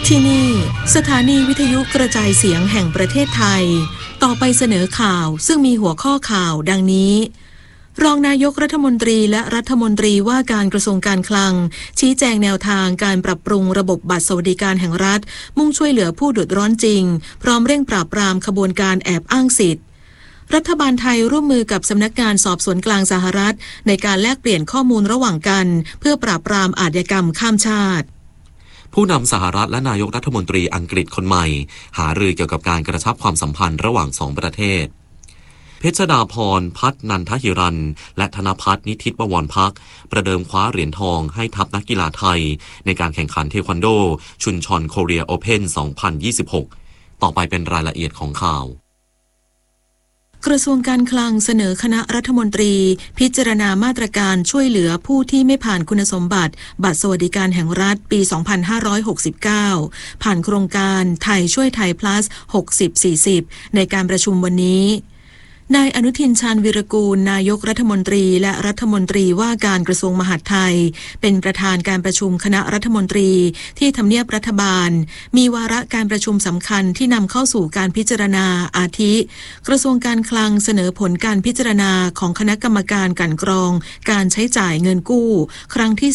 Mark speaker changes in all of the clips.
Speaker 1: ที่นี่สถานีวิทยุกระจายเสียงแห่งประเทศไทยต่อไปเสนอข่าวซึ่งมีหัวข้อข่าวดังนี้รองนายกรัฐมนตรีและรัฐมนตรีว่าการกระทรวงการคลังชี้แจงแนวทางการปรับปรุงระบบบัตรสวัสดิการแห่งรัฐมุ่งช่วยเหลือผู้เดือดร้อนจริงพร้อมเร่งปราบปรามขบวนการแอบอ้างสิทธิ์รัฐบาลไทยร่วมมือกับสำนักงานสอบสวนกลางสหรัฐในการแลกเปลี่ยนข้อมูลระหว่างกันเพื่อปราบปรามอาชญากรรมข้ามชาติ
Speaker 2: ผู้นำสหรัฐและนายกรัฐมนตรีอังกฤษคนใหม่หารือเกี่ยวกับการกระชับความสัมพันธ์ระหว่างสองประเทศเพชรดาพรพัฒนันทหิรันและธนภัทรนิธิบวรภักดิ์ประเดิมคว้าเหรียญทองให้ทัพนักกีฬาไทยในการแข่งขันเทควันโดชุนชอนโคเรียโอเพ่น 2026 ต่อไปเป็นรายละเอียดของข่าว
Speaker 1: กระทรวงการคลังเสนอคณะรัฐมนตรีพิจารณามาตรการช่วยเหลือผู้ที่ไม่ผ่านคุณสมบัติบัตรสวัสดิการแห่งรัฐปี 2569 ผ่านโครงการไทยช่วยไทย plus 60-40 ในการประชุมวันนี้นายอนุทินชาญวีรกูลนายกรัฐมนตรีและรัฐมนตรีว่าการกระทรวงมหาดไทยเป็นประธานการประชุมคณะรัฐมนตรีที่ทำเนียบรัฐบาลมีวาระการประชุมสำคัญที่นำเข้าสู่การพิจารณาอาทิกระทรวงการคลังเสนอผลการพิจารณาของคณะกรรมการกลั่นกรองการใช้จ่ายเงินกู้ครั้งที่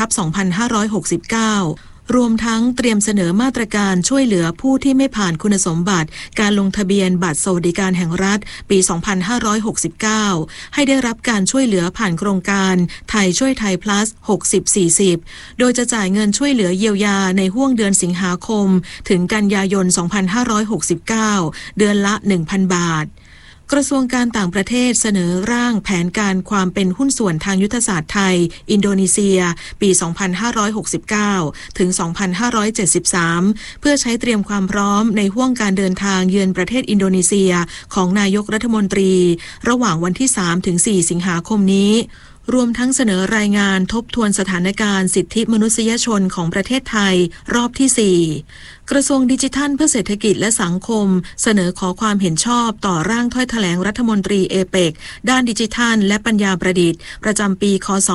Speaker 1: 4/2569รวมทั้งเตรียมเสนอมาตรการช่วยเหลือผู้ที่ไม่ผ่านคุณสมบัติการลงทะเบียนบัตรสวัสดิการแห่งรัฐปี 2569 ให้ได้รับการช่วยเหลือผ่านโครงการไทยช่วยไทย plus 60-40 โดยจะจ่ายเงินช่วยเหลือเยียวยาในห้วงเดือนสิงหาคมถึงกันยายน 2569 เดือนละ 1,000 บาทกระทรวงการต่างประเทศเสนอร่างแผนการความเป็นหุ้นส่วนทางยุทธศาสตร์ไทยอินโดนีเซียปี 2569 ถึง 2573 เพื่อใช้เตรียมความพร้อมในห้วงการเดินทางเยือนประเทศอินโดนีเซียของนายกรัฐมนตรีระหว่างวันที่ 3-4 สิงหาคมนี้รวมทั้งเสนอรายงานทบทวนสถานการณ์สิทธิมนุษยชนของประเทศไทยรอบที่ 4 กระทรวงดิจิทัลเพื่อเศรษฐกิจและสังคมเสนอขอความเห็นชอบต่อร่างถ้อยแถลงรัฐมนตรีเอเปกด้านดิจิทัลและปัญญาประดิษฐ์ประจำปีคศ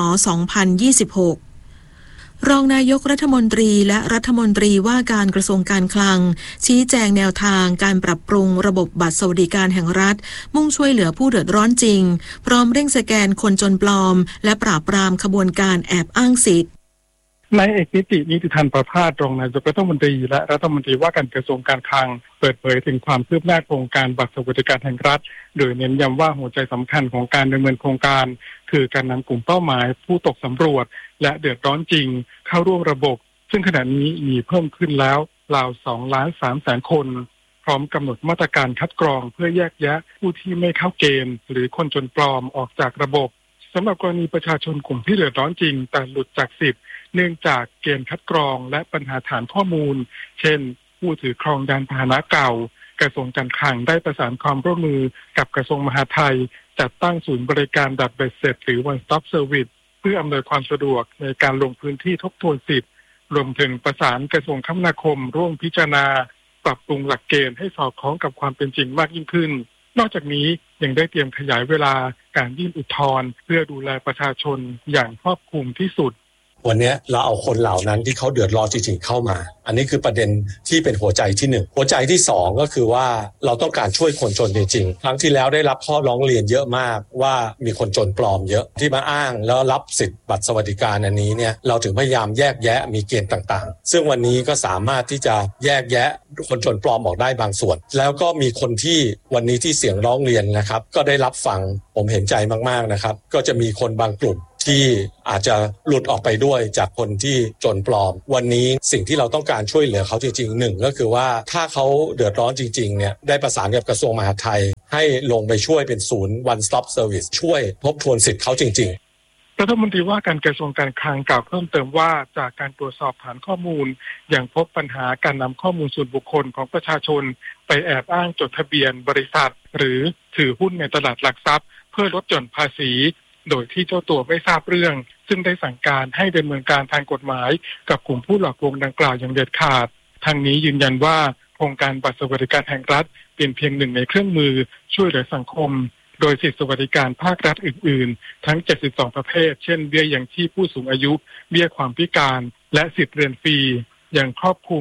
Speaker 1: 2026รองนายกรัฐมนตรีและรัฐมนตรีว่าการกระทรวงการคลังชี้แจงแนวทางการปรับปรุงระบบบัตรสวัสดิการแห่งรัฐมุ่งช่วยเหลือผู้เดือดร้อนจริงพร้อมเร่งสแกนคนจนปลอมและปราบปรามขบวนการแอบอ้างสิทธิ์
Speaker 3: นายเอกนิติธรประภาสรองนายกรัฐมนตรีและรัฐมนตรีว่าการกระทรวงการคลังเปิดเผยถึงความคืบหน้าโครงการบัตรสวัสดิการแห่งรัฐโดยเน้นย้ำว่าหัวใจสำคัญของการดำเนินโครงการคือการนำกลุ่มเป้าหมายผู้ตกสำรวจและเดือดร้อนจริงเข้าร่วมระบบซึ่งขณะนี้มีเพิ่มขึ้นแล้วราว 2,300,000 คนพร้อมกำหนดมาตรการคัดกรองเพื่อแยกแยะผู้ที่ไม่เข้าเกณฑ์หรือคนจนปลอมออกจากระบบสำหรับกรณีประชาชนกลุ่มที่เดือดร้อนจริงแต่หลุดจากสิทธิ์เนื่องจากเกณฑ์คัดกรองและปัญหาฐานข้อมูลเช่นผู้ถือครองยานพาหนะเก่ากระทรวงการคลังได้ประสานความร่วมมือกับกระทรวงมหาดไทยจัดตั้งศูนย์บริการแบบเบ็ดเสร็จหรือ One Stop Service เพื่ออำนวยความสะดวกในการลงพื้นที่ทบทวนสิทธิ์รวมถึงประสานกระทรวงคมนาคมร่วมพิจารณาปรับปรุงหลักเกณฑ์ให้สอดคล้องกับความเป็นจริงมากยิ่งขึ้นนอกจากนี้ยังได้เตรียมขยายเวลาการยื่นอุทธรณ์เพื่อดูแลประชาชนอย่างครอบคลุมที่สุด
Speaker 4: วันนี้เราเอาคนเหล่านั้นที่เขาเดือดร้อนจริงๆเข้ามาอันนี้คือประเด็นที่เป็นหัวใจที่1หัวใจที่2ก็คือว่าเราต้องการช่วยคนจนจริงๆครั้งที่แล้วได้รับข้อร้องเรียนเยอะมากว่ามีคนจนปลอมเยอะที่มาอ้างแล้วรับสิทธิ์บัตรสวัสดิการอันนี้เนี่ยเราถึงพยายามแยกแยะมีเกณฑ์ต่างๆซึ่งวันนี้ก็สามารถที่จะแยกแยะคนจนปลอมออกได้บางส่วนแล้วก็มีคนที่วันนี้ที่เสียงร้องเรียนนะครับก็ได้รับฟังผมเห็นใจมากๆนะครับก็จะมีคนบางกลุ่มที่อาจจะหลุดออกไปด้วยจากคนที่จนปลอมวันนี้สิ่งที่เราต้องการช่วยเหลือเขาจริงๆ1ก็คือว่าถ้าเขาเดือดร้อนจริงๆเนี่ยได้ประสานกับกระทรวงมหาดไทยให้ลงไปช่วยเป็นศูนย์ One Stop Service ช่วยทบทวนสิทธิ์เขาจริงๆ
Speaker 3: รัฐมนตรีว่าการกระทรวงการคลังกล่าวเพิ่มเติมว่าจากการตรวจสอบฐานข้อมูลยังพบปัญหาการนำข้อมูลส่วนบุคคลของประชาชนไปแอบอ้างจดทะเบียนบริษัทหรือถือหุ้นในตลาดหลักทรัพย์เพื่อลดหย่อนภาษีโดยที่เจ้าตัวไม่ทราบเรื่องซึ่งได้สั่งการให้ดำเนินการทางกฎหมายกับกลุ่มผู้หลอกลวงดังกล่าวอย่างเด็ดขาดทางนี้ยืนยันว่าโครงการบัตรสวัสดิการแห่งรัฐเป็นเพียงหนึ่งในเครื่องมือช่วยเหลือสังคมโดยสิทธิสวัสดิการภาครัฐอื่นๆทั้ง72ประเภทเช่นเบี้ยยังชีพผู้สูงอายุเบี้ยความพิการและสิทธิเรียนฟรียังครอบคลุม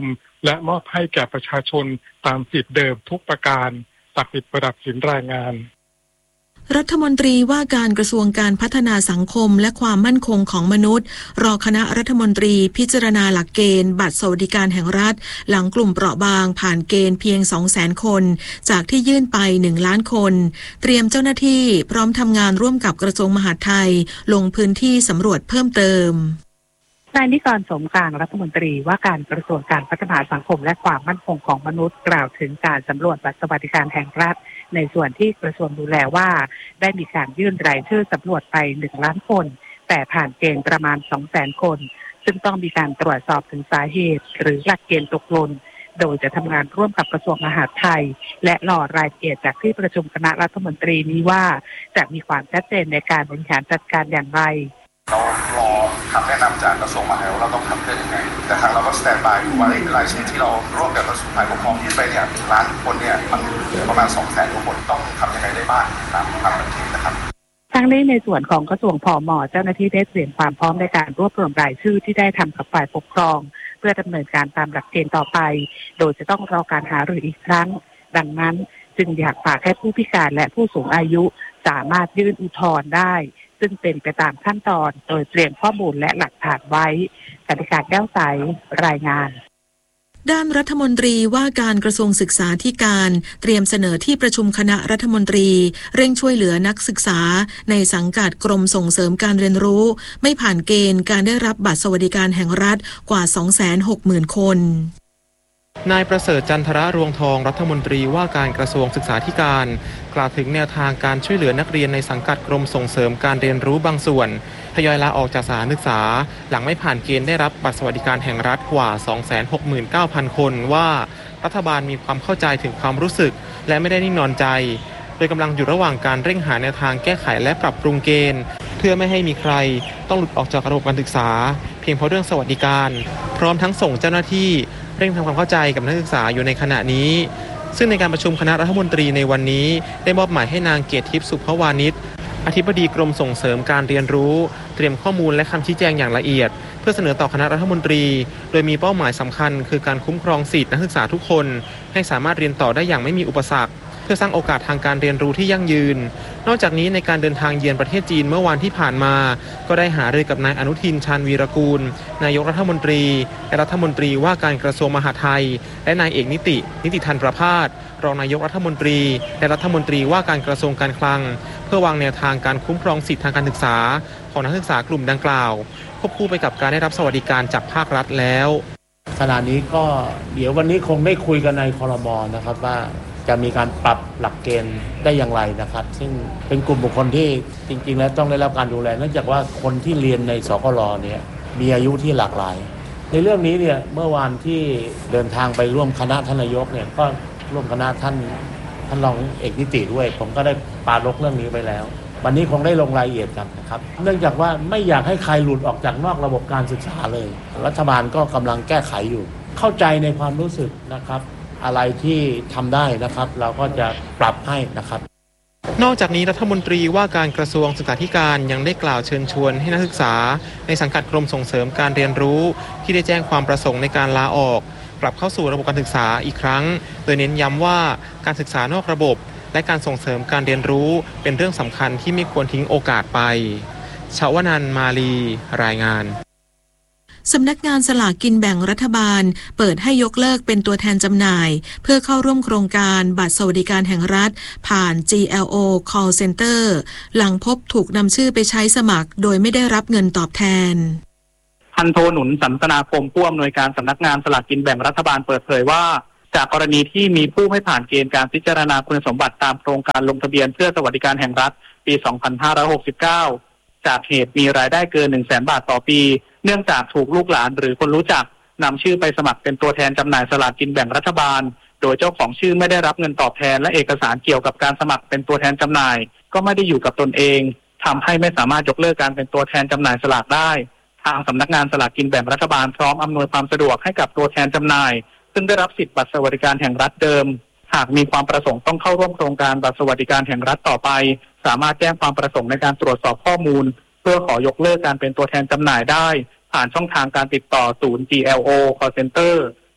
Speaker 3: และมอบให้แก่ประชาชนตามสิทธิเดิมทุกประการศักดิ์สิทธิ์ประดับสินรายงาน
Speaker 1: รัฐมนตรีว่าการกระทรวงการพัฒนาสังคมและความมั่นคงของมนุษย์รอคณะรัฐมนตรีพิจารณาหลักเกณฑ์บัตรสวัสดิการแห่งรัฐหลังกลุ่มเปราะบางผ่านเกณฑ์เพียง 200,000 คนจากที่ยื่นไป1 ล้านคนเตรียมเจ้าหน้าที่พร้อมทำงานร่วมกับกระทรวงมหาดไทยลงพื้นที่สำรวจเพิ่มเติม
Speaker 5: นายนิกร สมกลางรัฐมนตรีว่าการกระทรวงการพัฒนาสังคมและความมั่นคงของมนุษย์กล่าวถึงการสำรวจบัตรสวัสดิการแห่งรัฐในส่วนที่กระทรวงดูแลว่าได้มีการยื่นรายชื่อสำรวจไป1 ล้านคนแต่ผ่านเกณฑ์ประมาณ 200,000 คนซึ่งต้องมีการตรวจสอบถึงสาเหตุหรือหลักเกณฑ์ตกหล่นโดยจะทำงานร่วมกับกระทรวงมหาดไทยและรอรายละเอียดจากที่ประชุมคณะรัฐมนตรีนี้ว่าจะมีความชัดเจนในการบริหารจัดการอย่างไร
Speaker 6: เรารอคำแนะนำจากกระทรวงมหาดไทยเราต้องทำเพื่อยังไงแต่ทางเราก็สแตนบายอยู่ว่ารายชื่อที่เราร่วมกับกระทรวงฝ่ายปกครองที่ไปเนี่ย1 ล้านคนเนี่ยมันประมาณ 200,000 กว่าคนต้องทำยังไงได้บ้างตามบัญชีนะครับ
Speaker 5: ทั้งนี้ในส่วนของกระทรวงพม.เจ้าหน้าที่ได้เตรียมความพร้อมในการรวบรวมรายชื่อที่ได้ทำกับฝ่ายปกครองเพื่อดำเนินการตามหลักเกณฑ์ต่อไปโดยจะต้องรอการหารืออีกครั้งดังนั้นจึงอยากฝากให้ผู้พิการและผู้สูงอายุสามารถยื่นอุทธรณ์ได้ซึ่งเป็นไปตามขั้นตอนโดยเตรียมข้อมูลและหลักฐานไว้กนิการแก้วใสรายงาน
Speaker 1: ด้านรัฐมนตรีว่าการกระทรวงศึกษาธิการเตรียมเสนอที่ประชุมคณะรัฐมนตรีเร่งช่วยเหลือนักศึกษาในสังกัดกรมส่งเสริมการเรียนรู้ไม่ผ่านเกณฑ์การได้รับบัตรสวัสดิการแห่งรัฐกว่า 260,000 คน
Speaker 7: นายประเสริฐจันทรรวงทองรัฐมนตรีว่าการกระทรวงศึกษาธิการกล่าวถึงแนวทางการช่วยเหลือนักเรียนในสังกัดกรมส่งเสริมการเรียนรู้บางส่วนทยอยลาออกจากสถานศึกษาหลังไม่ผ่านเกณฑ์ได้รับบัตรสวัสดิการแห่งรัฐกว่า 269,000 คนว่ารัฐบาลมีความเข้าใจถึงความรู้สึกและไม่ได้นิ่งนอนใจโดยกำลังอยู่ระหว่างการเร่งหาแนวทางแก้ไขและปรับปรุงเกณฑ์เพื่อไม่ให้มีใครต้องหลุดออกจากระบบการศึกษาเพียงเพราะเรื่องสวัสดิการพร้อมทั้งส่งเจ้าหน้าที่เร่งทำความเข้าใจกับนักศึกษาอยู่ในขณะนี้ซึ่งในการประชุมคณะรัฐมนตรีในวันนี้ได้มอบหมายให้นางเกตทิพย์สุภวานิชอธิบดีกรมส่งเสริมการเรียนรู้เตรียมข้อมูลและคำชี้แจงอย่างละเอียดเพื่อเสนอต่อคณะรัฐมนตรีโดยมีเป้าหมายสำคัญคือการคุ้มครองสิทธินักศึกษาทุกคนให้สามารถเรียนต่อได้อย่างไม่มีอุปสรรคเพื่อสร้างโอกาสทางการเรียนรู้ที่ยั่งยืนนอกจากนี้ในการเดินทางเยือนประเทศจีนเมื่อวันที่ผ่านมาก็ได้หารือกับนายอนุทินชาญวีรกูลนายกรัฐมนตรีและรัฐมนตรีว่าการกระทรวงมหาดไทยและนายเอกนิติธันประภาสรองนายกรัฐมนตรีและรัฐมนตรีว่าการกระทรวงการคลังเพื่อวางแนวทางการคุ้มครองสิทธิทางการศึกษาของนักศึกษากลุ่มดังกล่าวควบคู่ไปกับการได้รับสวัสดิการจากภาครัฐแล้ว
Speaker 8: ขณะนี้ก็เดี๋ยววันนี้คงได้คุยกันในครม.นะครับว่าจะมีการปรับหลักเกณฑ์ได้อย่างไรนะครับซึ่งเป็นกลุ่มบุคคลที่จริงๆแล้วต้องได้รับการดูแลเนื่องจากว่าคนที่เรียนในสกล.เนี่ยมีอายุที่หลากหลายในเรื่องนี้เนี่ยเมื่อวานที่เดินทางไปร่วมคณะท่านนายกเนี่ยก็ร่วมคณะท่านรองเอกนิติด้วยผมก็ได้ปารภเรื่องนี้ไปแล้ววันนี้คงได้ลงรายละเอียดกันนะครับเนื่องจากว่าไม่อยากให้ใครหลุดออกจากนอกระบบการศึกษาเลยรัฐบาลก็กำลังแก้ไขอยู่เข้าใจในความรู้สึกนะครับอะไรที่ทำได้นะครับเราก็จะปรับให้นะครับ
Speaker 7: นอกจากนี้รัฐมนตรีว่าการกระทรวงศึกษาธิการยังได้กล่าวเชิญชวนให้นักศึกษาในสังกัดกรมส่งเสริมการเรียนรู้ที่ได้แจ้งความประสงค์ในการลาออกกลับเข้าสู่ระบบการศึกษาอีกครั้งโดยเน้นย้ำว่าการศึกษานอกระบบและการส่งเสริมการเรียนรู้เป็นเรื่องสำคัญที่ไม่ควรทิ้งโอกาสไปชวนันท์มาลีรายงาน
Speaker 1: สำนักงานสลากกินแบ่งรัฐบาลเปิดให้ยกเลิกเป็นตัวแทนจำหน่ายเพื่อเข้าร่วมโครงการบัตรสวัสดิการแห่งรัฐผ่าน GLO Call Center หลังพบถูกนำชื่อไปใช้สมัครโดยไม่ได้รับเงินตอบแทน
Speaker 9: พันโทหนุนสันตนาคมผู้อำนวยการสำนักงานสลากกินแบ่งรัฐบาลเปิดเผยว่าจากกรณีที่มีผู้ไม่ผ่านเกณฑ์การพิจารณาคุณสมบัติตามโครงการลงทะเบียนเพื่อสวัสดิการแห่งรัฐปี 2569 จากเหตุมีรายได้เกิน 100,000 บาทต่อปีเนื่องจากถูกลูกหลานหรือคนรู้จักนำชื่อไปสมัครเป็นตัวแทนจำหน่ายสลากกินแบ่งรัฐบาลโดยเจ้าของชื่อไม่ได้รับเงินตอบแทนและเอกสารเกี่ยวกับการสมัครเป็นตัวแทนจำหน่ายก็ไม่ได้อยู่กับตนเองทำให้ไม่สามารถยกเลิกการเป็นตัวแทนจำหน่ายสลากได้ทางสำนักงานสลากกินแบ่งรัฐบาลพร้อมอำนวยความสะดวกให้กับตัวแทนจำหน่ายซึ่งได้รับสิทธิบัตรสวัสดิการแห่งรัฐเดิมหากมีความประสงค์ต้องเข้าร่วมโครงการบัตรสวัสดิการแห่งรัฐต่อไปสามารถแจ้งความประสงค์ในการตรวจสอบข้อมูลเพื่อขอยกเลิกการเป็นตัวแทนจำหน่ายได้ผ่านช่องทางการติดต่อศูนย์ GLO Call Center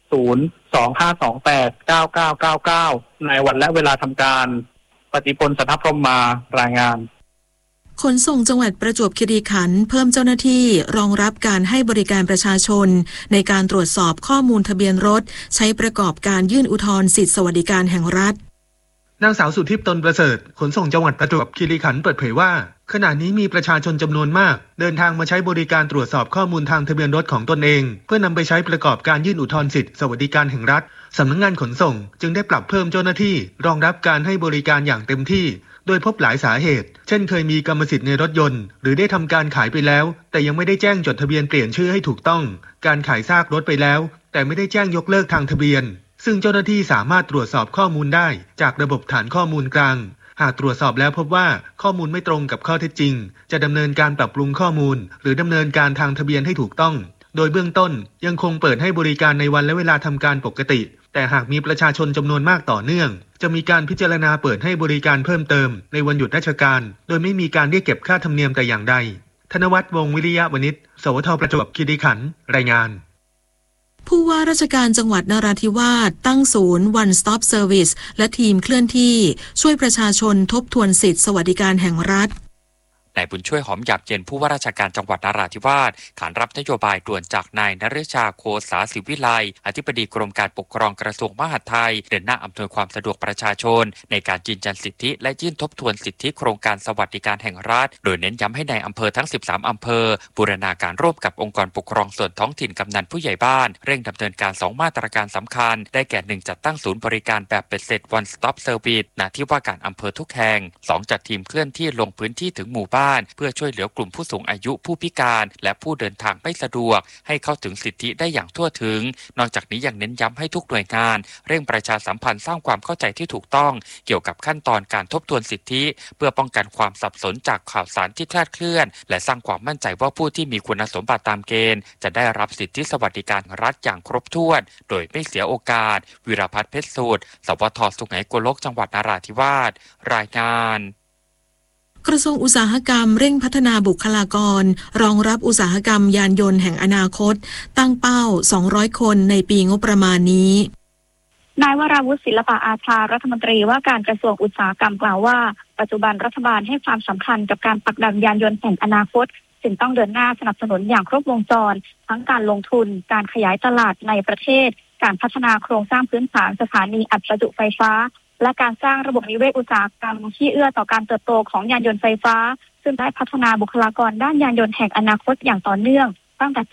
Speaker 9: ในวันและเวลาทำการปฏิพล สัทธพรหมารายงาน
Speaker 1: ขนส่งจังหวัดประจวบคีรีขันธ์เพิ่มเจ้าหน้าที่รองรับการให้บริการประชาชนในการตรวจสอบข้อมูลทะเบียนรถใช้ประกอบการยื่นอุทธรณ์สิทธิสวัสดิการแห่งรัฐ
Speaker 10: นางสาวสุทิพย์ตนประเสริฐขนส่งจังหวัดประจวบคีรีขันธ์เปิดเผยว่าขณะนี้มีประชาชนจำนวนมากเดินทางมาใช้บริการตรวจสอบข้อมูลทางทะเบียนรถของตนเองเพื่อนำไปใช้ประกอบการยื่นอุทธรณ์สิทธิสวัสดิการแห่งรัฐสำนักงานขนส่งจึงได้ปรับเพิ่มเจ้าหน้าที่รองรับการให้บริการอย่างเต็มที่โดยพบหลายสาเหตุเช่นเคยมีกรรมสิทธิ์ในรถยนต์หรือได้ทำการขายไปแล้วแต่ยังไม่ได้แจ้งจดทะเบียนเปลี่ยนชื่อให้ถูกต้องการขายซากรถไปแล้วแต่ไม่ได้แจ้งยกเลิกทางทะเบียนซึ่งเจ้าหน้าที่สามารถตรวจสอบข้อมูลได้จากระบบฐานข้อมูลกลางหากตรวจสอบแล้วพบว่าข้อมูลไม่ตรงกับข้อเท็จจริงจะดำเนินการปรับปรุงข้อมูลหรือดำเนินการทางทะเบียนให้ถูกต้องโดยเบื้องต้นยังคงเปิดให้บริการในวันและเวลาทำการปกติแต่หากมีประชาชนจำนวนมากต่อเนื่องจะมีการพิจารณาเปิดให้บริการเพิ่มเติมในวันหยุดราชการโดยไม่มีการเรียกเก็บค่าธรรมเนียมแต่อย่างใดธนวัฒน์วงศ์วิริยะวณิชสวทประจวบคีรีขันธ์รายงาน
Speaker 1: ผู้ว่าราชการจังหวัดนราธิวาสตั้งศูนย์ One Stop Service และทีมเคลื่อนที่ช่วยประชาชนทบทวนสิทธิสวัสดิการแห่งรัฐ
Speaker 11: นายบุญช่วยหอมหยาบเย็นผู้ว่าราชการจังหวัดนราธิวาสขานรับนโยบายด่วนจากนายนฤชาโคสาศิวิไลอธิบดีกรมการปกครองกระทรวงมหาดไทยเดินหน้าอำนวยความสะดวกประชาชนในการยืนยันสิทธิและยื่นทบทวนสิทธิโครงการสวัสดิการแห่งรัฐโดยเน้นย้ำให้ในอำเภอทั้ง13อำเภอบูรณาการร่วมกับองค์กรปกครองส่วนท้องถิ่นกำนันผู้ใหญ่บ้านเร่งดำเนินการ2มาตรการสำคัญได้แก่1จัดตั้งศูนย์บริการแบบเป็ดเสร็จ One Stop Service ณที่ว่าการอำเภอทุกแห่ง2จัดทีมเคลื่อนที่ลงพื้นที่ถึงหมู่บ้านเพื่อช่วยเหลือกลุ่มผู้สูงอายุผู้พิการและผู้เดินทางไม่สะดวกให้เข้าถึงสิทธิได้อย่างทั่วถึงนอกจากนี้ยังเน้นย้ำให้ทุกหน่วยงานเร่งประชาสัมพันธ์สร้างความเข้าใจที่ถูกต้องเกี่ยวกับขั้นตอนการทบทวนสิทธิเพื่อป้องกันความสับสนจากข่าวสารที่คลาดเคลื่อนและสร้างความมั่นใจว่าผู้ที่มีคุณสมบัติตามเกณฑ์จะได้รับสิทธิสวัสดิการรัฐอย่างครบถ้วนโดยไม่เสียโอกาสวิรพัฒน์เพชรสูตรสวท.สุไหงโกลกจังหวัดนราธิวาสรายงาน
Speaker 1: กระทรวงอุตสาหกรรมเร่งพัฒนาบุคลากรรองรับอุตสาหกรรมยานยนต์แห่งอนาคตตั้งเป้า200คนในปีงบประมาณนี้
Speaker 12: นายวราวุฒิศิลปะอาชารัฐมนตรีว่าการกระทรวงอุตสาหกรรมกล่าวว่าปัจจุบันรัฐบาลให้ความสำคัญกับการผลักดันยานยนต์แห่งอนาคตจึงต้องเดินหน้าสนับสนุนอย่างครบวงจรทั้งการลงทุนการขยายตลาดในประเทศการพัฒนาโครงสร้างพื้นฐานสถานีอัดประจุไฟฟ้าและการสร้างระบบนิเวศอุตสาหกรรมที่เอื้อต่อการเติบโตของยานยนต์ไฟฟ้าซึ่งได้พัฒนาบุคลากรด้านยานยนต์แห่งอนาคตอย่างต่อเนื่องตั้งแต่ปี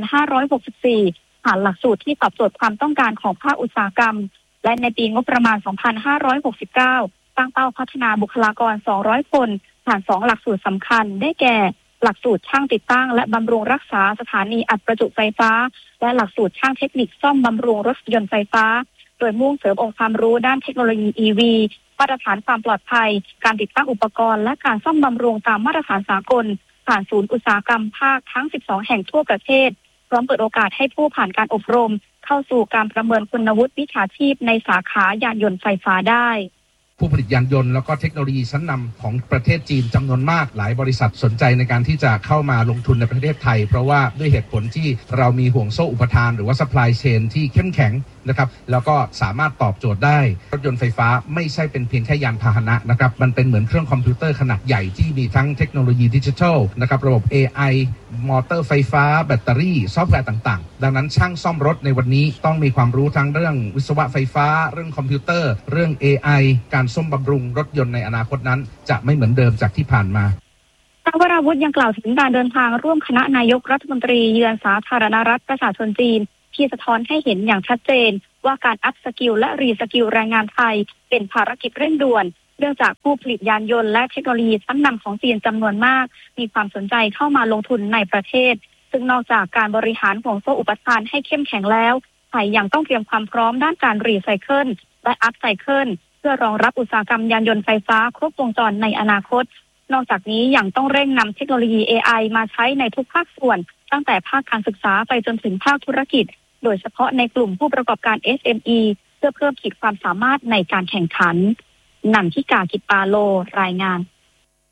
Speaker 12: 2564 ผ่านหลักสูตรที่ตอบโจทย์ความต้องการของภาคอุตสาหกรรมและในปีงบประมาณ 2569 ตั้งเป้าพัฒนาบุคลากร 200 คนผ่าน2หลักสูตรสำคัญได้แก่หลักสูตรช่างติดตั้งและบำรุงรักษาสถานีอัดประจุไฟฟ้าและหลักสูตรช่างเทคนิคซ่อมบำรุงรถยนต์ไฟฟ้าโดยมุ่งเสริมองค์ความรู้ด้านเทคโนโลยี EV มาตรฐานความปลอดภัยการติดตั้งอุปกรณ์และการซ่อมบำรุงตามมาตรฐานสากลผ่านศูนย์อุตสาหกรรมภาคทั้ง12แห่งทั่วประเทศพร้อมเปิดโอกาสให้ผู้ผ่านการอบรมเข้าสู่การประเมินคุณวุฒิวิชาชีพในสาขายานยนต์ไฟฟ้าได้
Speaker 13: ผู้ผลิตยานยนต์แล้วก็เทคโนโลยีชั้นนำของประเทศจีนจำนวนมากหลายบริษัทสนใจในการที่จะเข้ามาลงทุนในประเทศไทยเพราะว่าด้วยเหตุผลที่เรามีห่วงโซ่อุปทานหรือว่า supply chain ที่เข้มแข็งนะครับแล้วก็สามารถตอบโจทย์ได้รถยนต์ไฟฟ้าไม่ใช่เป็นเพียงแค่ยานพาหนะนะครับมันเป็นเหมือนเครื่องคอมพิวเตอร์ขนาดใหญ่ที่มีทั้งเทคโนโลยีดิจิทัลนะครับระบบ AI มอเตอร์ไฟฟ้าแบตเตอรี่ซอฟต์แวร์ต่างๆดังนั้นช่างซ่อมรถในวันนี้ต้องมีความรู้ทั้งเรื่องวิศวะไฟฟ้าเรื่องคอมพิวเตอร์เรื่อง AI การซ่อมบำรุงรถยนต์ในอนาคตนั้นจะไม่เหมือนเดิมจากที่ผ่านมา
Speaker 12: นายวราวุฒิยังกล่าวถึงการเดินทางร่วมคณะนายกรัฐมนตรีเยือนสาธารณรัฐประชาชนจีนที่สะท้อนให้เห็นอย่างชัดเจนว่าการอัพสกิลและรีสกิลแรงงานไทยเป็นภารกิจเร่งด่วนเนื่องจากผู้ผลิตยานยนต์และเทคโนโลยีชั้นนำของจีนจำนวนมากมีความสนใจเข้ามาลงทุนในประเทศซึ่งนอกจากการบริหารห่วงโซ่อุปทานให้เข้มแข็งแล้วไทยยังต้องเตรียมความพร้อมด้านการรีไซเคิลและอัพไซเคิลเพื่อรองรับอุตสาหกรรมยานยนต์ไฟฟ้าครบวงจรในอนาคตนอกจากนี้ยังต้องเร่งนำเทคโนโลยี AI มาใช้ในทุกภาคส่วนตั้งแต่ภาคการศึกษาไปจนถึงภาคธุรกิจโดยเฉพาะในกลุ่มผู้ประกอบการ SME เพื่อเพิ่มขีดความสามารถในการแข่งขันนันทิกา กิจปาโลรายงาน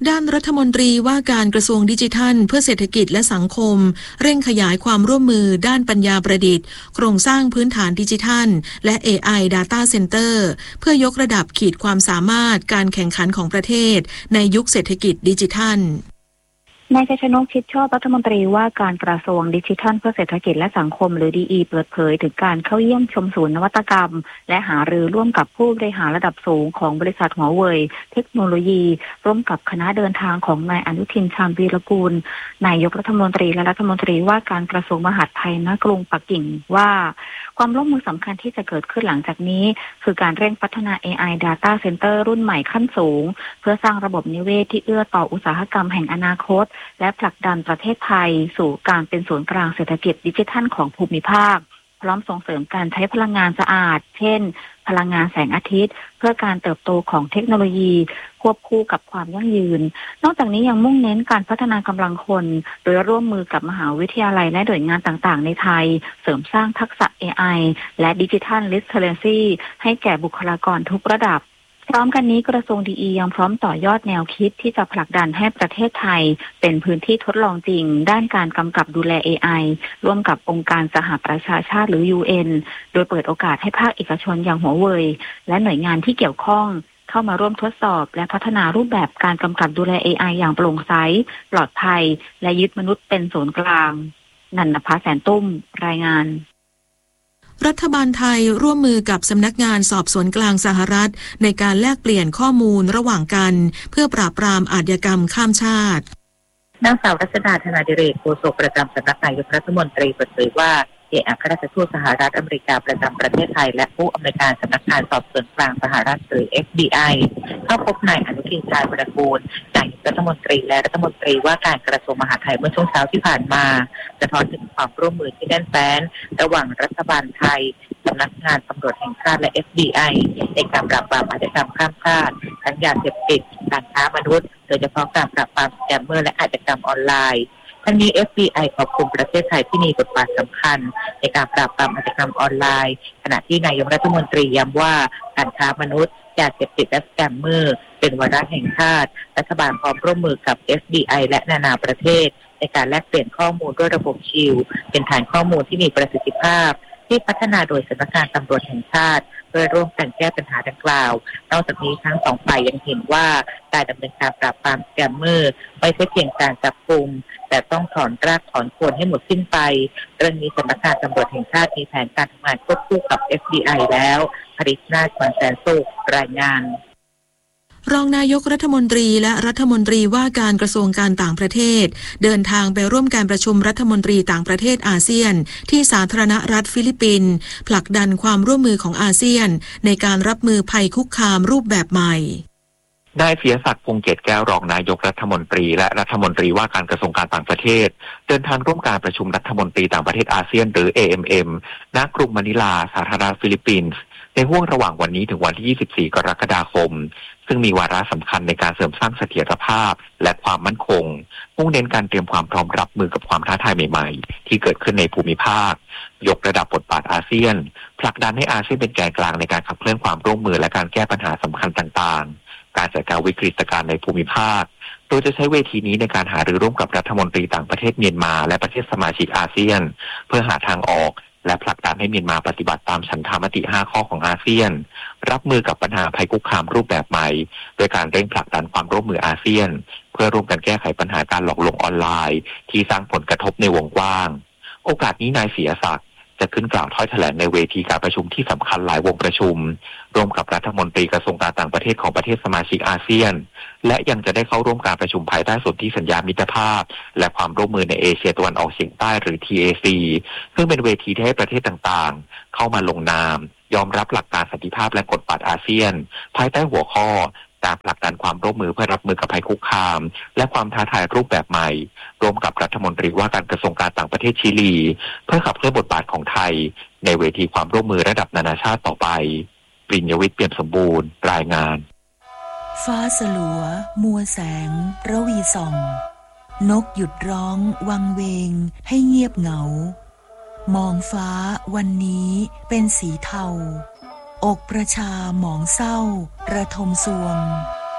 Speaker 1: ด้านรัฐมนตรีว่าการกระทรวงดิจิทัลเพื่อเศรษฐกิจและสังคมเร่งขยายความร่วมมือด้านปัญญาประดิษฐ์โครงสร้างพื้นฐานดิจิทัลและ AI Data Center เพื่อยกระดับขีดความสามารถการแข่งขันของประเทศในยุคเศรษฐกิจดิจิทัล
Speaker 5: นายชัยชนก ชิดชอบรัฐมนตรีว่าการกระทรวงดิจิทัลเพื่อเศรษฐกิจและสังคมหรือ DE เปิดเผยถึงการเข้าเยี่ยมชมศูนย์นวัตกรรมและหารือร่วมกับผู้บริหารระดับสูงของบริษัทหัวเว่ยเทคโนโลยีร่วมกับคณะเดินทางของนายอนุทินชาญวีรกูลนายกรัฐมนตรีและรัฐมนตรีว่าการกระทรวงมหาดไทยณกรุงปักกิ่งว่าความร่วมมือสำคัญที่จะเกิดขึ้นหลังจากนี้คือการเร่งพัฒนา AI Data Center รุ่นใหม่ขั้นสูงเพื่อสร้างระบบนิเวศที่เอื้อต่ออุตสาหกรรมแห่งอนาคตและผลักดันประเทศไทยสู่การเป็นศูนย์กลางเศรษฐกิจดิจิทัลของภูมิภาคพร้อมส่งเสริมการใช้พลังงานสะอาดเช่นพลังงานแสงอาทิตย์เพื่อการเติบโตของเทคโนโลยีควบคู่กับความยั่งยืนนอกจากนี้ยังมุ่งเน้นการพัฒนากำลังคนโดยร่วมมือกับมหาวิทยาลัยและหน่วยงานต่างๆในไทยเสริมสร้างทักษะ AI และ Digital Literacy ให้แก่บุคลากรทุกระดับพร้อมกันนี้กระทรวงดียังพร้อมต่อยอดแนวคิดที่จะผลักดันให้ประเทศไทยเป็นพื้นที่ทดลองจริงด้านการกำกับดูแล AI ร่วมกับองค์การสหประชาชาติหรือ UN โดยเปิดโอกาสให้ภาคเอกชนอย่างหัวเว่ยและหน่วยงานที่เกี่ยวข้องเข้ามาร่วมทดสอบและพัฒนารูปแบบการกำกับดูแล AI อย่างโปร่งใสปลอดภัยและยึดมนุษย์เป็นศูนย์กลางนันทภาแสนตุ้มรายงาน
Speaker 1: รัฐบาลไทยร่วมมือกับสำนักงานสอบสวนกลางสหรัฐในการแลกเปลี่ยนข้อมูลระหว่างกันเพื่อปราบปรามอาชญากรรมข้ามชาติ
Speaker 5: นางสาวรัชดา ธนาดิเรกโฆษกประจำสำนักนายกรัฐมนตรีเปิดเผยว่าเอกอัครราชทูตสหรัฐอเมริกาประจำประเทศไทยและผู้อำนวยการสำนักงานสอบสวนกลางสหรัฐหรือ FBI เข้าพบนายอนุทินชาญวีรกูลนายกรัฐมนตรีและรัฐมนตรีว่าการกระทรวงมหาดไทยเมื่อช่วงเช้าที่ผ่านมาสะท้อนถึงความร่วมมือที่แน่นแฟ้นระหว่างรัฐบาลไทยสำนักงานตำรวจแห่งชาติและ FBI ในการปราบปรามอาชญากรรมข้ามชาติทั้งยาเสพติดการค้ามนุษย์โดยเฉพาะการปราบปรามสแกมเมอร์และอาชญากรรมออนไลน์ทั้งนี้ FBI ขอบคุณประเทศไทยที่มีบทบาทสำคัญในการปราบปรามอาชญากรรมออนไลน์ขณะที่นายกรัฐมนตรีย้ำว่าการค้ามนุษย์ยาเสพติดและสแกมเมอร์เป็นวาระแห่งชาติรัฐบาลพร้อมร่วมมือกับ FBI และนานาประเทศในการแลกเปลี่ยนข้อมูลด้วยระบบชิลเป็นฐานข้อมูลที่มีประสิทธิภาพที่พัฒนาโดยสำนักงานตำรวจแห่งชาติเพื่อร่วมกันแก้ปัญหาดังกล่าวนอกจากนี้ทั้งสองฝ่ายยังเห็นว่าการดำเนินการปราบปรามสแกมเมอร์ไม่ใช่เพียงการจับกุมแต่ต้องถอนรากถอนโคนให้หมดสิ้นไปเรื่องนี้สำนักงานตำรวจแห่งชาติมีแผนการทำงานควบคู่กับ FBI แล้วภริษนาถ ขวัญแสนสุขรายงาน
Speaker 1: รองนายกรัฐมนตรีและรัฐมนตรีว่าการกระทรวงการต่างประเทศเดินทางไปร่วมการประชุมรัฐมนตรีต่างประเทศอาเซียนที่สาธารณรัฐฟิลิปปินส์ผลักดันความร่วมมือของอาเซียนในการรับมือภัยคุกคามรูปแบบใหม่
Speaker 14: นายเสียศักดิ์พงษ์เกตแก้วรองนายกรัฐมนตรีและรัฐมนตรีว่าการกระทรวงการต่างประเทศเดินทางร่วมการประชุมรัฐมนตรีต่างประเทศอาเซียนหรือ AMM ณ กรุงมะนิลาสาธารณรัฐฟิลิปปินส์ในห่วงระหว่างวันนี้ถึงวันที่24กรกฎาคมซึ่งมีวาระสำคัญในการเสริมสร้างเสถียรภาพและความมั่นคงมุ่งเน้นการเตรียมความพร้อมรับมือกับความท้าทายใหม่ๆที่เกิดขึ้นในภูมิภาคยกระดับบทบาทอาเซียนผลักดันให้อาเซียนเป็นแกนกลางในการขับเคลื่อนความร่วมมือและการแก้ปัญหาสำคัญต่างๆการจัดการวิกฤตการณ์ในภูมิภาคโดยจะใช้เวทีนี้ในการหารือร่วมกับรัฐมนตรีต่างประเทศเมียนมาและประเทศสมาชิกอาเซียนเพื่อหาทางออกและผลักดันให้เมียนมาปฏิบัติตามฉันทามติ5ข้อของอาเซียนรับมือกับปัญหาภัยคุกคามรูปแบบใหม่โดยการเร่งผลักดันความร่วมมืออาเซียนเพื่อร่วมกันแก้ไขปัญหาการหลอกลวงออนไลน์ที่สร้างผลกระทบในวงกว้างโอกาสนี้นายเสียศักดิ์จะขึ้นกล่าวถ้อยแถลงในเวทีการประชุมที่สำคัญหลายวงประชุมร่วมกับรัฐมนตรีกระทรวงการต่างประเทศของประเทศสมาชิกอาเซียนและยังจะได้เข้าร่วมการประชุมภายใต้สนธิสัญญามิตรภาพและความร่วมมือในเอเชียตะวันออกเฉียงใต้หรือ TAC ซึ่งเป็นเวทีที่ให้ประเทศต่างๆเข้ามาลงนามยอมรับหลักการสันติภาพและกฎบัตรอาเซียนภายใต้หัวข้อการผลักดันความร่วมมือเพื่อรับมือกับภัยคุกคามและความท้าทายรูปแบบใหม่ร่วมกับรัฐมนตรีว่าการกระทรวงการต่างประเทศชิลีเพื่อขับเคลื่อนบทบาทของไทยในเวทีความร่วมมือระดับนานาชาติต่อไปปริญญวิทย์เปี่ยมสมบูรณ์รายงาน
Speaker 15: ฟ้าสลัวมัวแสงระวีส่องนกหยุดร้องวังเวงให้เงียบเหงามองฟ้าวันนี้เป็นสีเทาอกประชาหมองเศร้าระทมสวง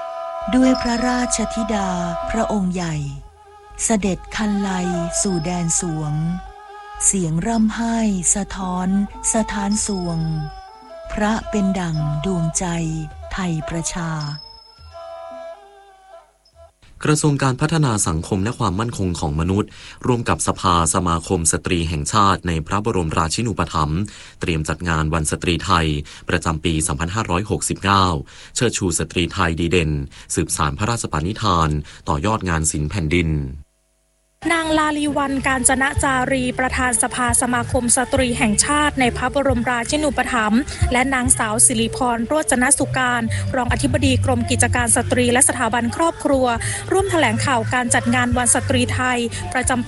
Speaker 15: ด้วยพระราชธิดาพระองค์ใหญ่เสด็จคันไลสู่แดนสวงเสียงร่ำไห้สะท้อนสถานสวงพระเป็นดั่งดวงใจไทยประชาก
Speaker 2: ระทรวงการพัฒนาสังคมและความมั่นคงของมนุษย์ร่วมกับสภาสมาคมสตรีแห่งชาติในพระบรมราชินูปถัมภ์เตรียมจัดงานวันสตรีไทยประจำปี 2569 เชิดชูสตรีไทยดีเด่นสืบสานพระราชปณิธานต่อยอดงานศิลป์แผ่นดิน
Speaker 16: นางลาลีวรรณ กาญจนะจารีประธานสภาสมาคมสตรีแห่งชาติในพระบรมราชินูปถัมภ์และนางสาวสิริพร โรจนสุการรองอธิบดีกรมกิจการสตรีและสถาบันครอบครัวร่วมแถลงข่าวการจัดงานวันสตรีไทยประจำปี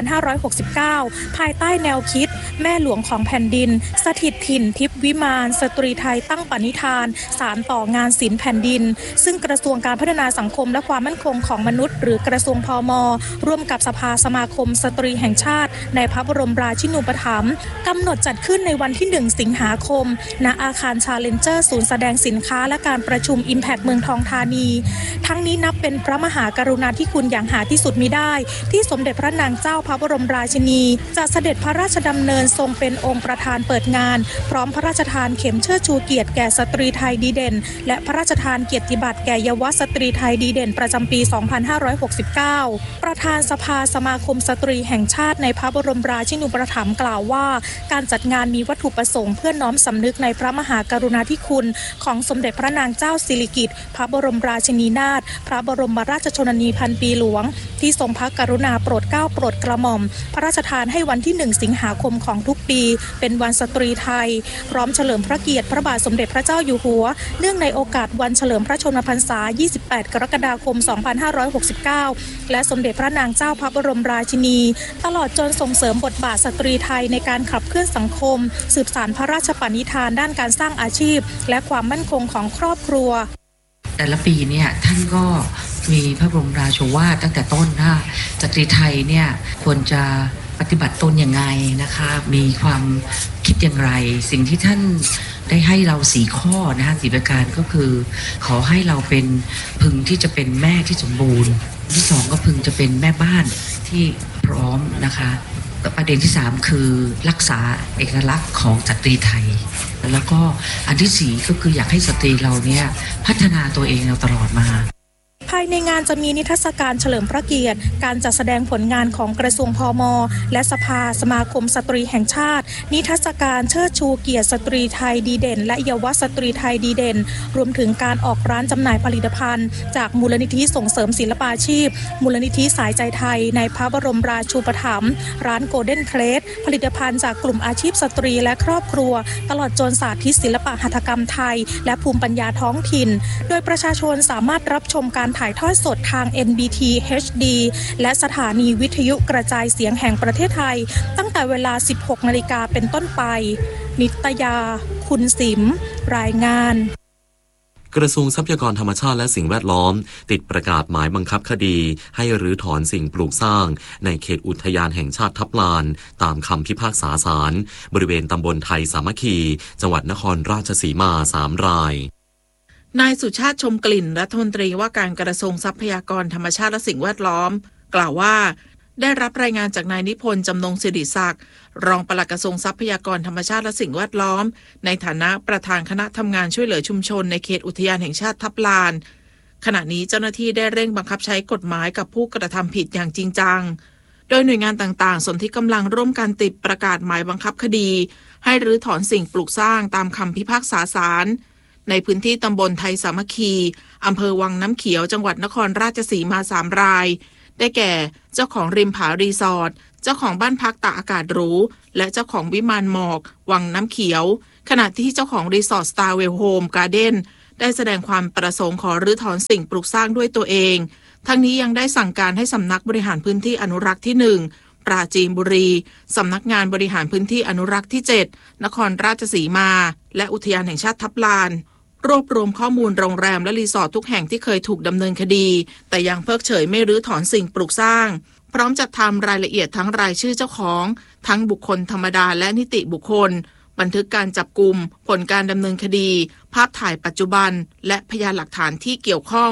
Speaker 16: 2569 ภายใต้แนวคิดแม่หลวงของแผ่นดินสถิตถิ่นทิพย์วิมานสตรีไทยตั้งปณิธานสานต่องานศิลป์แผ่นดินซึ่งกระทรวงการพัฒนาสังคมและความมั่นคงของมนุษย์หรือกระทรวงพม.ร่วมกับสภาสมาคมสตรีแห่งชาติในพระบรมราชินูปถัมภ์กำหนดจัดขึ้นในวันที่ 1 สิงหาคมณอาคารชาเลนเจอร์ศูนย์แสดงสินค้าและการประชุม Impact เมืองทองธานีทั้งนี้นับเป็นพระมหากรุณาธิคุณอย่างหาที่สุดมิได้ที่สมเด็จพระนางเจ้าพระบรมราชินีจะเสด็จพระราชดำเนินทรงเป็นองค์ประธานเปิดงานพร้อมพระราชทานเข็มเชิดชูเกียรติแก่สตรีไทยดีเด่นและพระราชทานเกียรติบัตรแก่เยาวสตรีไทยดีเด่นประจำปี 2569 ประธานสภาสมาคมสตรีแห่งชาติในพระบรมราชินูปถัมภ์กล่าวว่าการจัดงานมีวัตถุประสงค์เพื่อน้อมสำนึกในพระมหากรุณาธิคุณของสมเด็จพระนางเจ้าสิริกิติ์พระบรมราชินีนาถพระบรมราชชนนีพันปีหลวงที่ทรงพระกรุณาโปรดเกล้าโปรดกระหม่อมพระราชทานให้วันที่ 1 สิงหาคมของทุกปีเป็นวันสตรีไทยพร้อมเฉลิมพระเกียรติพระบาทสมเด็จพระเจ้าอยู่หัวเนื่องในโอกาสวันเฉลิมพระชนมพรรษา 28 กรกฎาคม 2569 และสมเด็จพระนางเจ้าพระบรมราชินีตลอดจนส่งเสริมบทบาทสตรีไทยในการขับเคลื่อนสังคมสืบสานพระราชปณิธานด้านการสร้างอาชีพและความมั่นคงของครอบครัว
Speaker 17: แต่ละปีเนี่ยท่านก็มีพระบรมราโชวาทตั้งแต่ต้นว่าสตรีไทยเนี่ยควรจะปฏิบัติตนอย่างไงนะคะมีความคิดอย่างไรสิ่งที่ท่านได้ให้เรา4 ข้อนะคะ4 ประการก็คือขอให้เราเป็นพึงที่จะเป็นแม่ที่สมบูรณ์ที่2ก็พึงจะเป็นแม่บ้านที่พร้อมนะคะประเด็นที่3คือรักษาเอกลักษณ์ของสตรีไทยแล้วก็อันที่4ก็คืออยากให้สตรีเราเนี่ยพัฒนาตัวเองเราตลอดมา
Speaker 16: ภายในงานจะมีนิทรรศการเฉลิมพระเกียรติการจัดแสดงผลงานของกระทรวงพม.และสภาสมาคมสตรีแห่งชาตินิทรรศการเชิดชูเกียรติสตรีไทยดีเด่นและเยาวสตรีไทยดีเด่นรวมถึงการออกร้านจำหน่ายผลิตภัณฑ์จากมูลนิธิส่งเสริมศิลปาชีพมูลนิธิสายใจไทยในพระบรมราชูปถัมภ์ร้านโกลเด้นเครสผลิตภัณฑ์จากกลุ่มอาชีพสตรีและครอบครัวตลอดจนสาธิตศิลปะหัตถกรรมไทยและภูมิปัญญาท้องถิ่นโดยประชาชนสามารถรับชมการถ่ายทอดสดทาง NBT HD และสถานีวิทยุกระจายเสียงแห่งประเทศไทยตั้งแต่เวลา 16 นาฬิกาเป็นต้นไปนิตยาคุณสิมรายงาน
Speaker 2: กระทรวงทรัพยากรธรรมชาติและสิ่งแวดล้อมติดประกาศหมายบังคับคดีให้รื้อถอนสิ่งปลูกสร้างในเขตอุทยานแห่งชาติทับลานตามคำพิพากษาศาลบริเวณตำบลไทยสามัคคีจังหวัดนครราชสีมา3 ราย
Speaker 1: นายสุชาติชมกลิ่นรัฐมนตรีว่าการกระทรวงทรัพยากรธรรมชาติและสิ่งแวดล้อมกล่าวว่าได้รับรายงานจากนายนิพนธ์จำนงสิริศักดิ์รองปลัดกระทรวงทรัพยากรธรรมชาติและสิ่งแวดล้อมในฐานะประธานคณะทำงานช่วยเหลือชุมชนในเขตอุทยานแห่งชาติทับลานขณะนี้เจ้าหน้าที่ได้เร่งบังคับใช้กฎหมายกับผู้กระทำผิดอย่างจริงจังโดยหน่วยงานต่างๆสนที่กำลังร่วมกันติดประกาศหมายบังคับคดีให้รื้อถอนสิ่งปลูกสร้างตามคำพิพากษาศาลในพื้นที่ตำบลไทยสามัคคีอำเภอวังน้ำเขียวจังหวัดนครราชสีมา3 รายได้แก่เจ้าของริมผารีสอร์ทเจ้าของบ้านพักตากอากาศหรูและเจ้าของวิมานหมอกวังน้ำเขียวขณะที่เจ้าของรีสอร์ทสตาร์เวลโฮมการ์เด้นได้แสดงความประสงค์ขอรื้อถอนสิ่งปลูกสร้างด้วยตัวเองทั้งนี้ยังได้สั่งการให้สำนักบริหารพื้นที่อนุรักษ์ที่1ปราจีนบุรีสำนักงานบริหารพื้นที่อนุรักษ์ที่7นครราชสีมาและอุทยานแห่งชาติทับลานรวบรวมข้อมูลโรงแรมและรีสอร์ททุกแห่งที่เคยถูกดำเนินคดีแต่ยังเพิกเฉยไม่รื้อถอนสิ่งปลูกสร้างพร้อมจัดทำรายละเอียดทั้งรายชื่อเจ้าของทั้งบุคคลธรรมดาและนิติบุคคลบันทึกการจับกุมผลการดำเนินคดีภาพถ่ายปัจจุบันและพยานหลักฐานที่เกี่ยวข้อง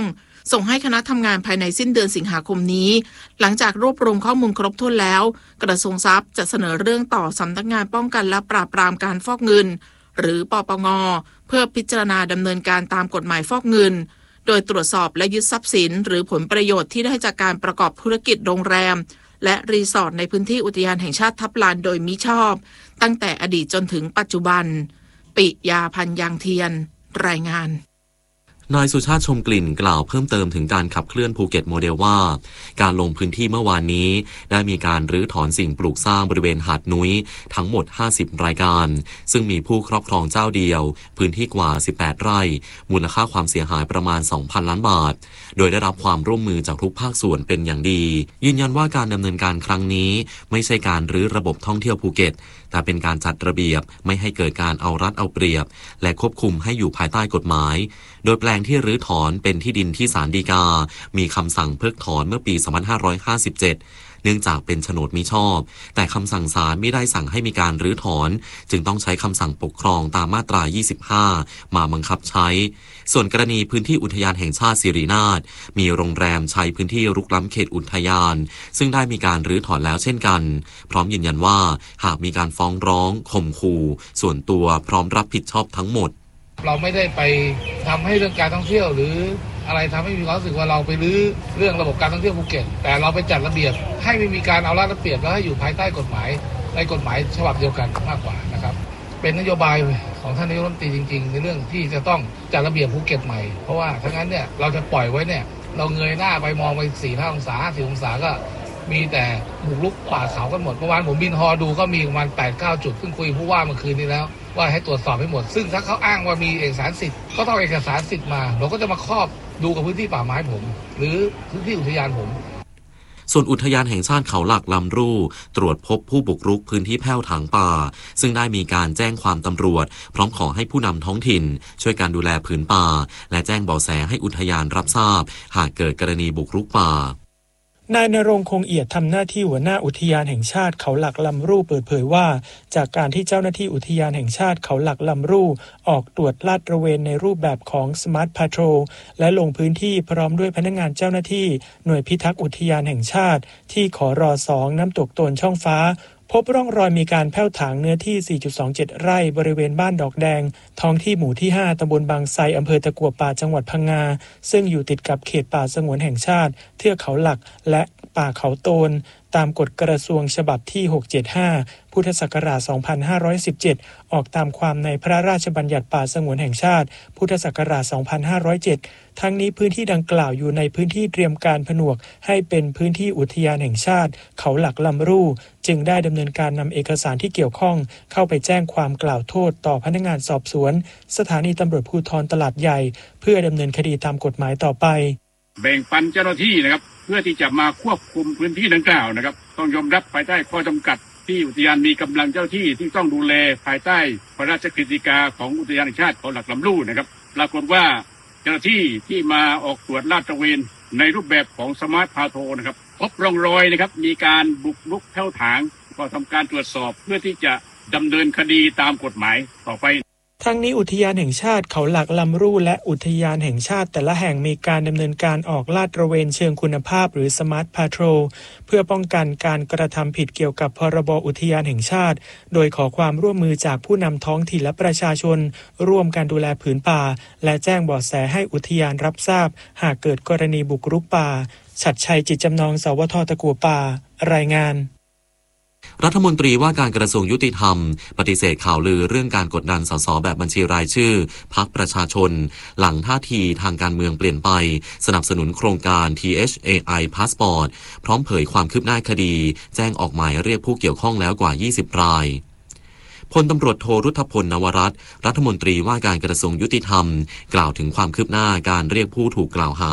Speaker 18: ส่งให้คณะทำงานภายในสิ้นเดือนสิงหาคมนี้หลังจากรวบรวมข้อมูลครบถ้วนแล้วกระทรวงทรัพย์จะเสนอเรื่องต่อสำนักงานป้องกันและปราบปรามการฟอกเงินหรือปปง.เพื่อพิจารณาดำเนินการตามกฎหมายฟอกเงินโดยตรวจสอบและยึดทรัพย์สินหรือผลประโยชน์ที่ได้จากการประกอบธุรกิจโรงแรมและรีสอร์ทในพื้นที่อุทยานแห่งชาติทับลานโดยมิชอบตั้งแต่อดีตจนถึงปัจจุบันปิยาพันธ์ยางเทียนรายงาน
Speaker 2: นายสุชาติชมกลิ่นกล่าวเพิ่มเติมถึงการขับเคลื่อนภูเก็ตโมเดลว่าการลงพื้นที่เมื่อวานนี้ได้มีการรื้อถอนสิ่งปลูกสร้างบริเวณหาดนุ้ยทั้งหมด50รายการซึ่งมีผู้ครอบครองเจ้าเดียวพื้นที่กว่า18ไร่มูลค่าความเสียหายประมาณ 2,000 ล้านบาทโดยได้รับความร่วมมือจากทุกภาคส่วนเป็นอย่างดียืนยันว่าการดำเนินการครั้งนี้ไม่ใช่การรื้อระบบท่องเที่ยวภูเก็ตแต่เป็นการจัดระเบียบไม่ให้เกิดการเอารัดเอาเปรียบและควบคุมให้อยู่ภายใต้กฎหมายโดยแปลงที่รื้อถอนเป็นที่ดินที่ศาลฎีกามีคำสั่งเพิกถอนเมื่อปี 2557 เนื่องจากเป็นโฉนดมิชอบแต่คำสั่งศาลไม่ได้สั่งให้มีการรื้อถอนจึงต้องใช้คำสั่งปกครองตามมาตรา 25 มาบังคับใช้ส่วนกรณีพื้นที่อุทยานแห่งชาติสิรินาถมีโรงแรมใช้พื้นที่รุกล้ำเขตอุทยานซึ่งได้มีการรื้อถอนแล้วเช่นกันพร้อมยืนยันว่าหากมีการฟ้องร้องข่มขู่ส่วนตัวพร้อมรับผิดชอบทั้งหมด
Speaker 13: เราไม่ได้ไปทำให้เรื่องการท่องเที่ยวหรืออะไรทำให้มีความรู้สึกว่าเราไปรื้อเรื่องระบบการท่องเที่ยวภูเก็ตแต่เราไปจัดระเบียบให้ไม่มีการเอารัดเอาเปรียบแล้วให้อยู่ภายใต้กฎหมายในกฎหมายฉบับเดียวกันมากกว่านะครับเป็นนโยบายของท่านนายกรัฐมนตรีจริงๆในเรื่องที่จะต้องจัดระเบียบภูเก็ตใหม่เพราะว่าถ้างั้นเนี่ยเราจะปล่อยไว้เนี่ยเราเงยหน้าไปมองไป 4-5 องศา 50 องศาก็มีแต่บุกรุกป่าเขากันหมดเมื่อวานผมบินฮอดูก็มีประมาณ 8-9 จุดซึ่งคุยผู้ว่าเมื่อคืนนี้แล้วว่าให้ตรวจสอบให้หมดซึ่งถ้าเขาอ้างว่ามีเอกสารสิทธิ์ก็ต้องเอกสารสิทธิ์มาเราก็จะมาครอบดูกับพื้นที่ป่าไม้ผมหรือพื้นที่อุทยานผม
Speaker 2: ส่วนอุทยานแห่งชาติเขาหลักลำรูตรวจพบผู้บุกรุกพื้นที่แผ่วถางป่าซึ่งได้มีการแจ้งความตำรวจพร้อมขอให้ผู้นำท้องถิ่นช่วยการดูแลผืนป่าและแจ้งเบาะแสให้อุทยานรับทราบหากเกิดกรณีบุกรุกป่
Speaker 19: านายณรงค์คงเอียดทำหน้าที่หัวหน้าอุทยานแห่งชาติเขาหลักลำรูเปิดเผยว่าจากการที่เจ้าหน้าที่อุทยานแห่งชาติเขาหลักลำรูออกตรวจลาดตระเวนในรูปแบบของ Smart Patrol และลงพื้นที่พร้อมด้วยพนักงานเจ้าหน้าที่หน่วยพิทักษ์อุทยานแห่งชาติที่ขร2น้ำตกโตนช่องฟ้าพบร่องรอยมีการแผ่วถางเนื้อที่ 4.27 ไร่บริเวณบ้านดอกแดงท้องที่หมู่ที่ 5 ตำบลบางไทรอำเภอตะกั่วป่าจังหวัดพังงาซึ่งอยู่ติดกับเขตป่าสงวนแห่งชาติเทือกเขาหลักและป่าเขาโตนตามกฎกระทรวงฉบับที่ 675 พุทธศักราช 2517 ออกตามความในพระราชบัญญัติป่าสงวนแห่งชาติพุทธศักราช 2507 ทั้งนี้พื้นที่ดังกล่าวอยู่ในพื้นที่เตรียมการผนวกให้เป็นพื้นที่อุทยานแห่งชาติเขาหลักลำรูจึงได้ดำเนินการนำเอกสารที่เกี่ยวข้องเข้าไปแจ้งความกล่าวโทษต่อพนักงานสอบสวนสถานีตำรวจภูธรตลาดใหญ่เพื่อดำเนินคดีตามกฎหมายต่อไป
Speaker 20: แบ่งปันเจ้าหน้าที่นะครับเพื่อที่จะมาควบคุมพื้นที่ดังกล่าวนะครับต้องยอมรับภายใต้ข้อจำกัดที่อุทยานมีกำลังเจ้าที่ที่ต้องดูแลภายใต้พระราชกฤษฎีกาของอุทยานแห่งชาติเขาหลักลำรูนะครับปรากฏว่าเจ้าหน้าที่ที่มาออกตรวจลาดตระเวนในรูปแบบของ Smart Patrol นะครับพบร่องรอยนะครับมีการบุกรุกแผ่วถางก็ทำการตรวจสอบเพื่อที่จะดำเนินคดีตามกฎหมายต่อไป
Speaker 19: ทั้งนี้อุทยานแห่งชาติเขาหลักลำรูและอุทยานแห่งชาติแต่ละแห่งมีการดำเนินการออกลาดตระเวนเชิงคุณภาพหรือ Smart Patrol เพื่อป้องกันการกระทำผิดเกี่ยวกับพรบอุทยานแห่งชาติโดยขอความร่วมมือจากผู้นำท้องถิ่นและประชาชนร่วมการดูแลผืนป่าและแจ้งเบาะแสให้อุทยานรับทราบหากเกิดกรณีบุกรุกป่าฉัตรชัยจิตจำนองสวท.ตะกั่วป่ารายงาน
Speaker 2: รัฐมนตรีว่าการกระทรวงยุติธรรมปฏิเสธข่าวลือเรื่องการกดดันสสแบบบัญชีรายชื่อพรรคประชาชนหลังท่าทีทางการเมืองเปลี่ยนไปสนับสนุนโครงการ THAI Passport พร้อมเผยความคืบหน้าคดีแจ้งออกหมายเรียกผู้เกี่ยวข้องแล้วกว่า20รายพลตำรวจโทรุทธพลนวรัตน์รัฐมนตรีว่าการกระทรวงยุติธรรมกล่าวถึงความคืบหน้าการเรียกผู้ถูกกล่าวหา